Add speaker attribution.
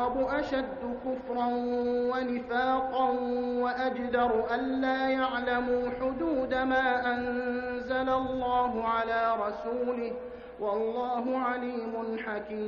Speaker 1: الأعراب أشد كفرا ونفاقا وأجدر ألا يعلموا حدود ما أنزل الله على رسوله والله عليم حكيم.